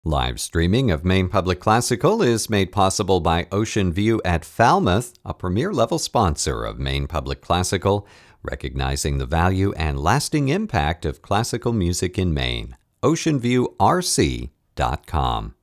Live streaming of Maine Public Classical is made possible by Ocean View at Falmouth, a premier-level sponsor of Maine Public Classical, recognizing the value and lasting impact of classical music in Maine. OceanViewRC.com